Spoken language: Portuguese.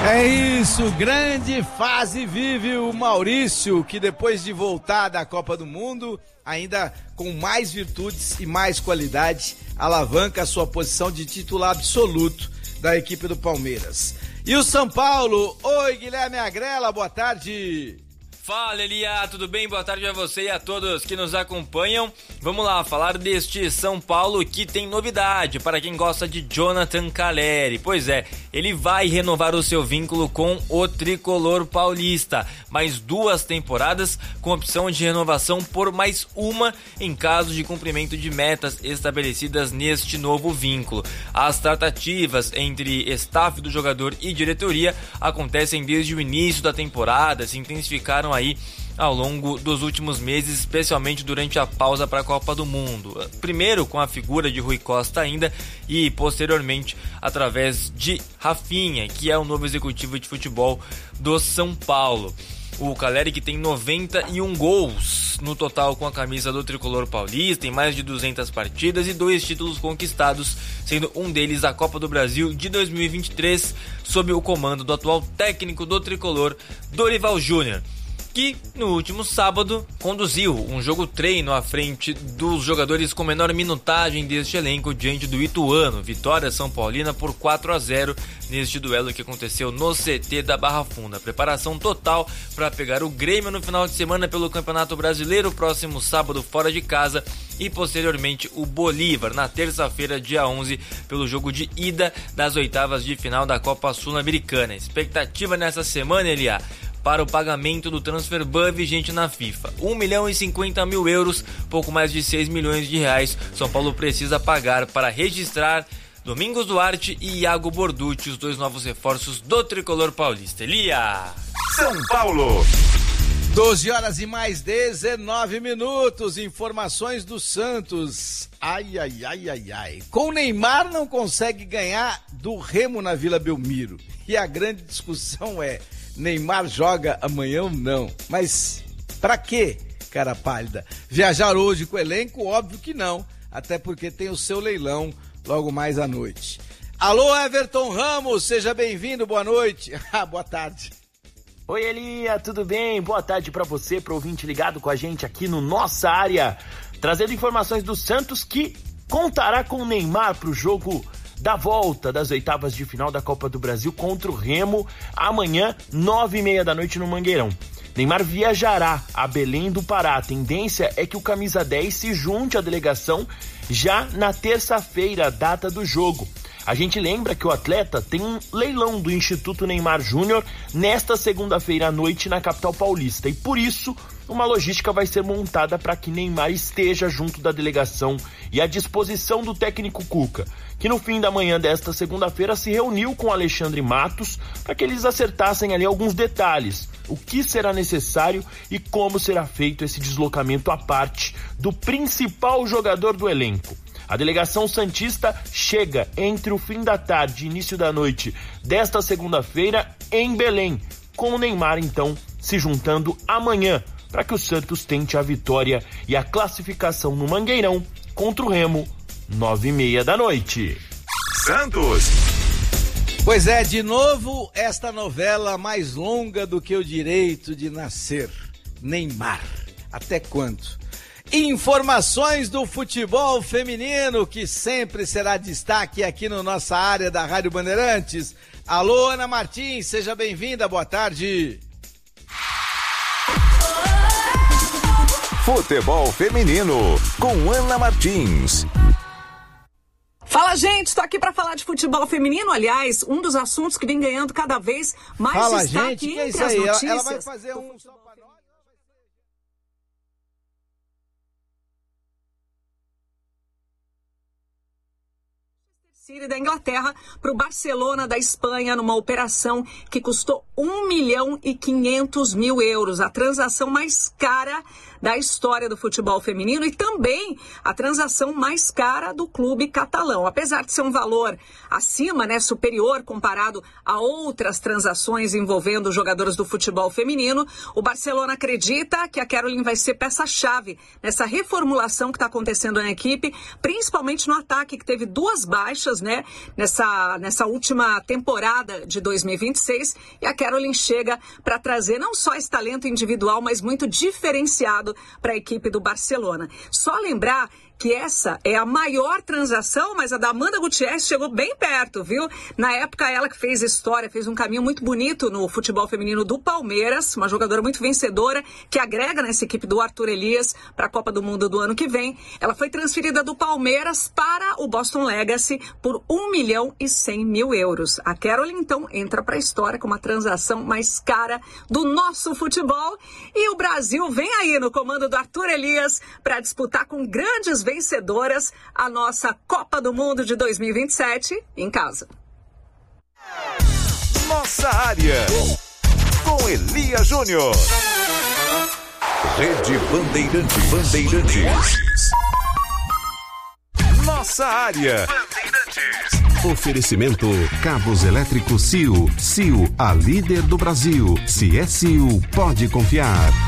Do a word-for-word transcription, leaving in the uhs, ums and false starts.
É isso, grande fase vive o Maurício, que depois de voltar da Copa do Mundo, ainda com mais virtudes e mais qualidade, alavanca a sua posição de titular absoluto da equipe do Palmeiras. E o São Paulo? Oi, Guilherme Agrela, boa tarde. Fala, Elia, tudo bem? Boa tarde a você e a todos que nos acompanham. Vamos lá, falar deste São Paulo que tem novidade para quem gosta de Jonathan Calleri. Pois é, ele vai renovar o seu vínculo com o tricolor paulista. Mais duas temporadas com opção de renovação por mais uma em caso de cumprimento de metas estabelecidas neste novo vínculo. As tratativas entre staff do jogador e diretoria acontecem desde o início da temporada, se intensificaram aí ao longo dos últimos meses, especialmente durante a pausa para a Copa do Mundo. Primeiro com a figura de Rui Costa ainda e posteriormente através de Rafinha, que é o novo executivo de futebol do São Paulo. O Calleri, que tem noventa e um gols no total com a camisa do tricolor paulista, em mais de duzentas partidas e dois títulos conquistados, sendo um deles a Copa do Brasil de dois mil e vinte e três, sob o comando do atual técnico do tricolor, Dorival Júnior, que no último sábado conduziu um jogo treino à frente dos jogadores com menor minutagem deste elenco diante do Ituano. Vitória São Paulina por quatro a zero neste duelo que aconteceu no C T da Barra Funda. Preparação total para pegar o Grêmio no final de semana pelo Campeonato Brasileiro, próximo sábado fora de casa, e posteriormente o Bolívar na terça-feira, dia onze, pelo jogo de ida das oitavas de final da Copa Sul-Americana. Expectativa nessa semana, Elia, para o pagamento do transfer ban vigente na FIFA. um milhão e cinquenta mil euros, pouco mais de seis milhões de reais, São Paulo precisa pagar para registrar Domingos Duarte e Iago Borducci, os dois novos reforços do tricolor paulista. Elia! São Paulo! doze horas e mais dezenove minutos, informações do Santos. Ai, ai, ai, ai, ai. Com o Neymar não consegue ganhar do Remo na Vila Belmiro. E a grande discussão é: Neymar joga amanhã ou não? Mas pra quê, cara pálida? Viajar hoje com o elenco? Óbvio que não, até porque tem o seu leilão logo mais à noite. Alô, Everton Ramos, seja bem-vindo, boa noite. Ah, boa tarde. Oi, Elia, tudo bem? Boa tarde pra você, pro ouvinte ligado com a gente aqui no Nossa Área, trazendo informações do Santos, que contará com o Neymar pro jogo da volta das oitavas de final da Copa do Brasil contra o Remo, amanhã, nove e meia da noite no Mangueirão. Neymar viajará a Belém do Pará. A tendência é que o camisa dez se junte à delegação já na terça-feira, data do jogo. A gente lembra que o atleta tem um leilão do Instituto Neymar Júnior nesta segunda-feira à noite na capital paulista, e por isso uma logística vai ser montada para que Neymar esteja junto da delegação e à disposição do técnico Cuca, que no fim da manhã desta segunda-feira se reuniu com Alexandre Matos para que eles acertassem ali alguns detalhes, o que será necessário e como será feito esse deslocamento à parte do principal jogador do elenco. A delegação santista chega entre o fim da tarde e início da noite desta segunda-feira em Belém, com o Neymar então se juntando amanhã para que o Santos tente a vitória e a classificação no Mangueirão contra o Remo, nove e meia da noite. Santos! Pois é, de novo esta novela mais longa do que o direito de nascer. Neymar, até quando? Informações do futebol feminino, que sempre será destaque aqui no Nossa Área da Rádio Bandeirantes. Alô, Ana Martins, seja bem-vinda, boa tarde. Futebol feminino, com Ana Martins. Fala, gente, estou aqui para falar de futebol feminino, aliás, um dos assuntos que vem ganhando cada vez mais Fala, destaque gente, que é isso entre as aí? notícias. Ela, ela vai fazer um só para nós. City da Inglaterra para o Barcelona da Espanha, numa operação que custou um milhão e quinhentos mil euros, a transação mais cara da história do futebol feminino e também a transação mais cara do clube catalão. Apesar de ser um valor acima, né, superior comparado a outras transações envolvendo jogadores do futebol feminino, o Barcelona acredita que a Caroline vai ser peça-chave nessa reformulação que está acontecendo na equipe, principalmente no ataque, que teve duas baixas gols, né, nessa, nessa última temporada de dois mil e vinte e seis. E a Caroline chega para trazer não só esse talento individual, mas muito diferenciado para a equipe do Barcelona. Só lembrar que essa é a maior transação, mas a da Amanda Gutierrez chegou bem perto, viu? Na época, ela que fez história, fez um caminho muito bonito no futebol feminino do Palmeiras, uma jogadora muito vencedora, que agrega nessa equipe do Arthur Elias para a Copa do Mundo do ano que vem. Ela foi transferida do Palmeiras para o Boston Legacy por um milhão e cem mil euros. A Caroline, então, entra para a história com uma transação mais cara do nosso futebol. E o Brasil vem aí no comando do Arthur Elias para disputar com grandes vencedoras a nossa Copa do Mundo de dois mil e vinte e sete em casa. Nossa área com Elia Júnior. Rede Bandeirante Bandeirantes. Nossa área. Oferecimento Cabos Elétricos C I O. C I O, a líder do Brasil. Se é C I O, pode confiar.